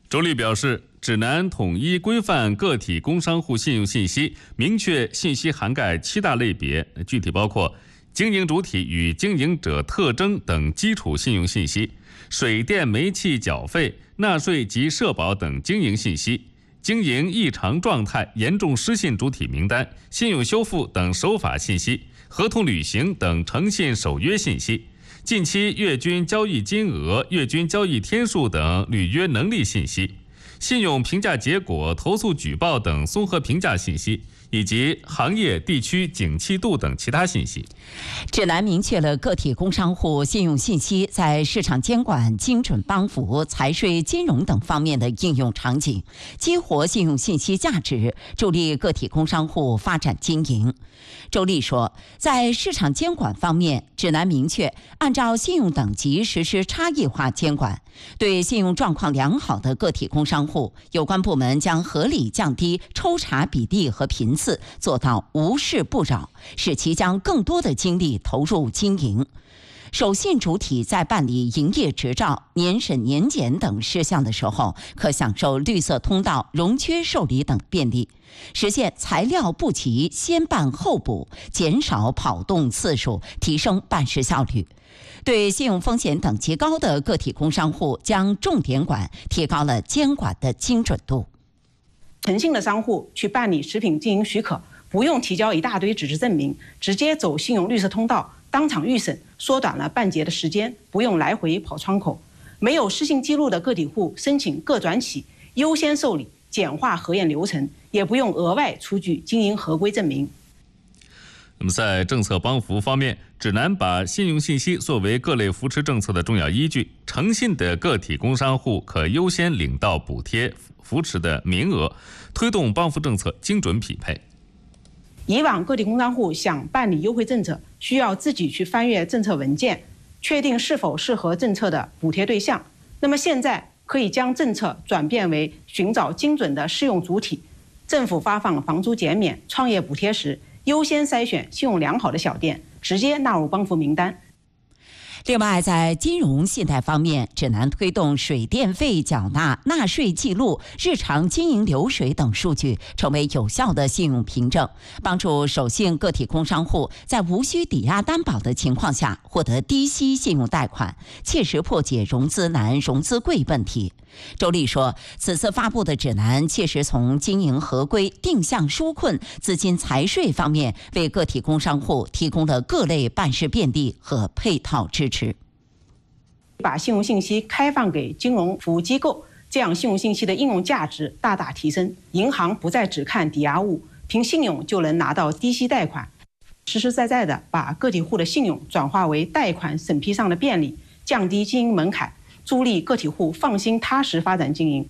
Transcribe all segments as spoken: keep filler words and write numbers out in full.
周立表示，指南统一规范个体工商户信用信息，明确信息涵盖七大类别，具体包括经营主体与经营者特征等基础信用信息，水电煤气缴费、纳税及社保等经营信息，经营异常状态严重失信主体名单、信用修复等守法信息、合同履行等诚信守约信息，近期月均交易金额、月均交易天数等履约能力信息，信用评价结果、投诉举报等综合评价信息，以及行业、地区景气度等其他信息。 指南明确了个体工商户信用信息在市场监管、精准帮扶、财税、金融等方面的应用场景，激活信用信息价值，助力个体工商户发展经营。周立说，在市场监管方面，指南明确按照信用等级实施差异化监管，对信用状况良好的个体工商户，有关部门将合理降低抽查比例和频次，做到无事不扰，使其将更多的精力投入经营。守信主体在办理营业执照、年审年检等事项的时候，可享受绿色通道、融缺受理等便利，实现材料不齐先办后补，减少跑动次数，提升办事效率。对信用风险等级高的个体工商户将重点管，提高了监管的精准度。 诚信的商户去办理食品经营许可，不用提交一大堆纸质证明，直接走信用绿色通道，当场预审，缩短了办结的时间，不用来回跑窗口。没有失信记录的个体户申请个转起，优先受理，简化核验流程，也不用额外出具经营合规证明。 那么在政策帮扶方面，指南把信用信息作为各类扶持政策的重要依据，诚信的个体工商户可优先领到补贴扶持的名额，推动帮扶政策精准匹配。 以往个体工商户想办理优惠政策，需要自己去翻阅政策文件，确定是否适合政策的补贴对象。那么现在可以将政策转变为寻找精准的适用主体，政府发放房租减免、创业补贴时，优先筛选信用良好的小店，直接纳入帮扶名单。 另外，在金融信贷方面，指南推动水电费缴纳、纳税记录、日常经营流水等数据成为有效的信用凭证，帮助守信个体工商户在无需抵押担保的情况下获得低息信用贷款，切实破解融资难、融资贵问题。周立说，此次发布的指南切实从经营合规、定向纾困、资金财税方面为个体工商户提供了各类办事便利和配套支持。 把信用信息开放给金融服务机构，这样信用信息的应用价值大大提升，银行不再只看抵押物，凭信用就能拿到低息贷款，实实在在的把个体户的信用转化为贷款审批上的便利，降低经营门槛，助力个体户放心踏实发展经营。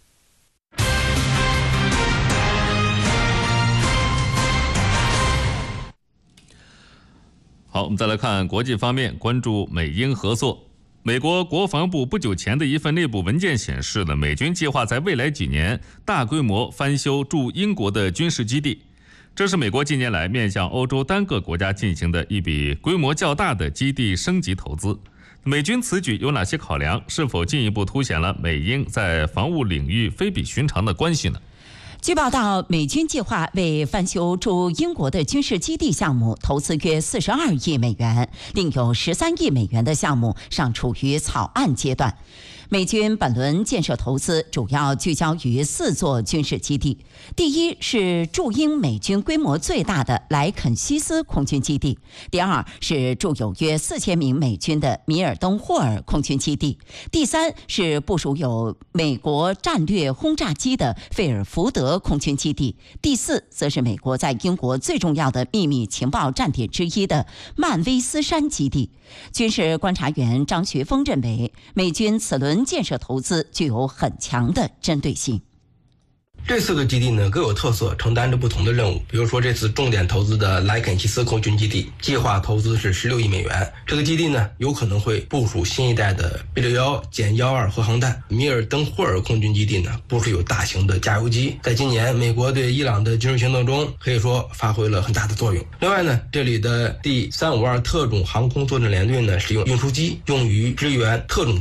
好，我们再来看国际方面，关注美英合作。美国国防部不久前的一份内部文件显示了，美军计划在未来几年大规模翻修驻英国的军事基地。这是美国近年来面向欧洲单个国家进行的一笔规模较大的基地升级投资。美军此举有哪些考量？是否进一步凸显了美英在防务领域非比寻常的关系呢？ 据报道，美军计划为翻修驻英国的军事基地项目投资约四十二亿美元，另有十三亿美元的项目尚处于草案阶段。美军本轮建设投资主要聚焦于四座军事基地，第一是驻英美军规模最大的莱肯西斯空军基地，第二是驻有约四千名美军的米尔登霍尔空军基地，第三是部署有美国战略轰炸机的费尔福德空军基地，第四则是美国在英国最重要的秘密情报站点之一的曼威斯山基地。军事观察员张学峰认为，美军此轮建设投资具有很强的针对性。 这四个基地呢各有特色，承担着不同的任务。比如说这次重点投资的莱肯西斯空军基地，计划投资是十六亿美元。这个基地呢有可能会部署新一代的 B 六一减一二核航弹。米尔登霍尔空军基地呢部署有大型的加油机，在今年美国对伊朗的军事行动中可以说发挥了很大的作用。另外呢，这里的第三五二特种航空作战联队呢使用运输机用于支援特种作战。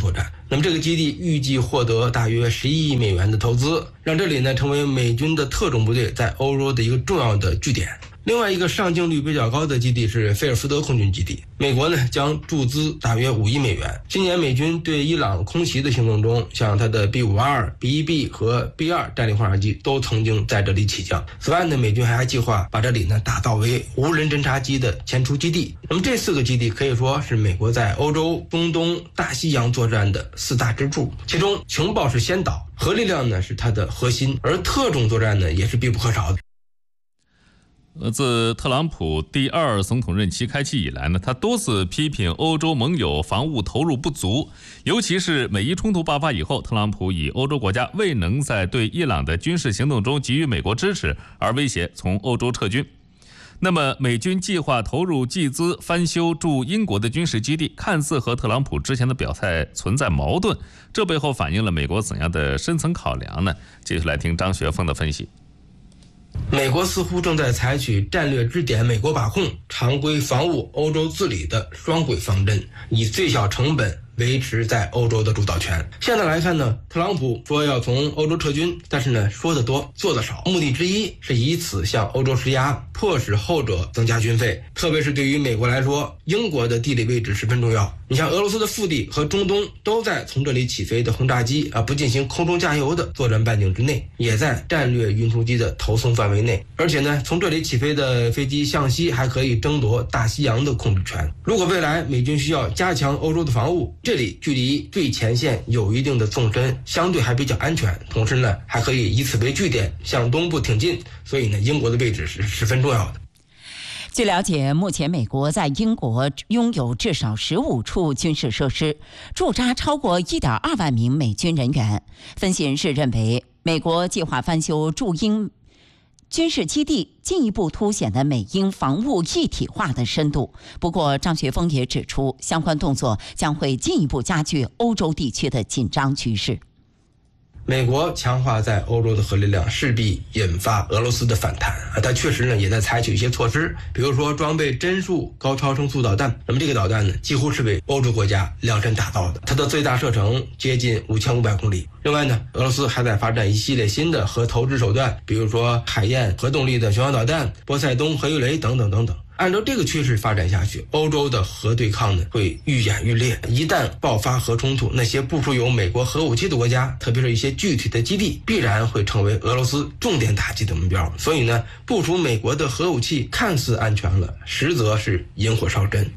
那么这个基地预计获得大约十一亿美元的投资，让这里呢成为美军的特种部队在欧洲的一个重要的据点。另外一个上镜率比较高的基地是菲尔斯德空军基地，美国呢将注资大约五亿美元。今年美军对伊朗空袭的行动中，像它的 B 五十二、B 一 B 和 B 二战略轰炸机都曾经在这里起降。此外呢，美军还计划把这里呢打造为无人侦察机的前出基地。那么这四个基地可以说是美国在欧洲、中东、大西洋作战的四大支柱，其中情报是先导，核力量呢是它的核心，而特种作战呢也是必不可少的。 呃，自特朗普第二总统任期开启以来呢，他多次批评欧洲盟友防务投入不足，尤其是美伊冲突爆发以后，特朗普以欧洲国家未能在对伊朗的军事行动中给予美国支持而威胁从欧洲撤军。那么，美军计划投入巨资翻修驻英国的军事基地，看似和特朗普之前的表态存在矛盾，这背后反映了美国怎样的深层考量呢？接下来听张学峰的分析。 美国似乎正在采取战略支点美国把控、常规防务欧洲治理的双轨方针，以最小成本维持在欧洲的主导权。现在来看呢，特朗普说要从欧洲撤军，但是呢说得多做得少，目的之一是以此向欧洲施压，迫使后者增加军费。特别是对于美国来说，英国的地理位置十分重要。你像俄罗斯的腹地和中东都在从这里起飞的轰炸机啊，不进行空中加油的作战半径之内，也在战略运输机的投送范围内。而且呢，从这里起飞的飞机向西还可以争夺大西洋的控制权。如果未来美军需要加强欧洲的防务，这里距离最前线有一定的纵深，相对还比较安全，同时呢还可以以此为据点向东部挺进，所以呢英国的位置是十分重要的。 据了解，目前美国在英国拥有至少十五处军事设施，驻扎超过 一点二万名美军人员。分析人士认为，美国计划翻修驻英军事基地，进一步凸显了美英防务一体化的深度。不过，张学峰也指出，相关动作将会进一步加剧欧洲地区的紧张局势。 美国强化在欧洲的核力量，势必引发俄罗斯的反弹啊！它确实呢也在采取一些措施，比如说装备帧数高超声速导弹。那么这个导弹呢，几乎是为欧洲国家量身打造的，它的最大射程接近五千五百公里。另外呢，俄罗斯还在发展一系列新的核投掷手段，比如说海燕核动力的巡航导弹、波塞冬核鱼雷等等等等。按照这个趋势发展下去，欧洲的核对抗呢会愈演愈烈。一旦爆发核冲突，那些部署有美国核武器的国家，特别是一些具体的基地，必然会成为俄罗斯重点打击的目标。所以呢，部署美国的核武器看似安全了，实则是引火烧身。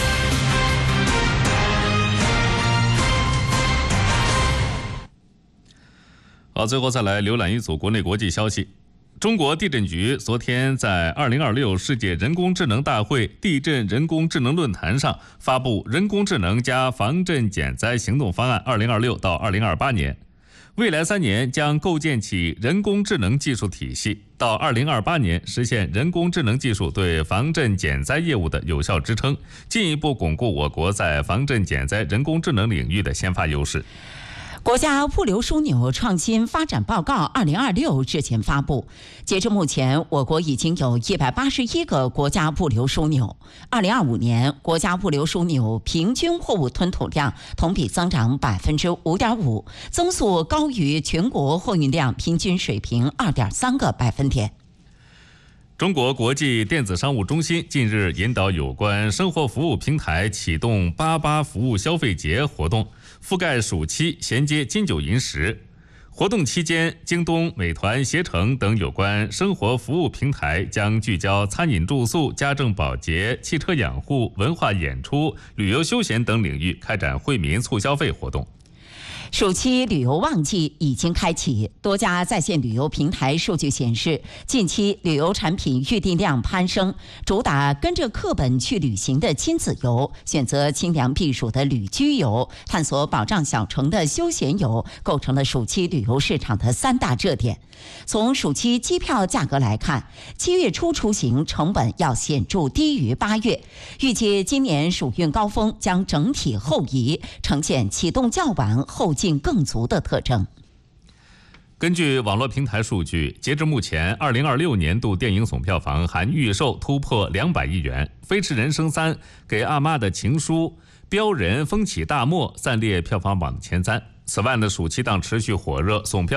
好，最后再来浏览一组国内国际消息。中国地震局昨天在二零二六世界人工智能大会地震人工智能论坛上发布人工智能加防震减灾行动方案二零二六到二零二八年，未来三年将构建起人工智能技术体系，到二零二八年实现人工智能技术对防震减灾业务的有效支撑，进一步巩固我国在防震减灾人工智能领域的先发优势。 国家物流枢纽创新发展报告二零二六日前发布，截至目前，我国已经有一百八十一个国家物流枢纽。二零二五年，国家物流枢纽平均货物吞吐量同比增长百分之五点五，增速高于全国货运量平均水平二点三个百分点。 中国国际电子商务中心近日引导有关生活服务平台启动八八服务消费节活动，覆盖暑期，衔接金九银十。活动期间，京东、美团、携程等有关生活服务平台将聚焦餐饮住宿、家政保洁、汽车养护、文化演出、旅游休闲等领域开展惠民促消费活动。 暑期旅游旺季已经开启，多家在线旅游平台数据显示，近期旅游产品预订量攀升，主打跟着课本去旅行的亲子游，选择清凉避暑的旅居游，探索保障小城的休闲游，构成了暑期旅游市场的三大热点。从暑期机票价格来看，七月初出行成本要显著低于八月，预计今年暑运高峰将整体后移，呈现启动较晚后劲更足的特征。 根据网络平台数据，截至目前，二零二六年度电影总票房含预售突破两百亿元，《飞驰人生三》、《给阿妈的情书》、《飙人》、《风起大漠》暂列票房榜前三。此外呢，暑期档持续火热，总票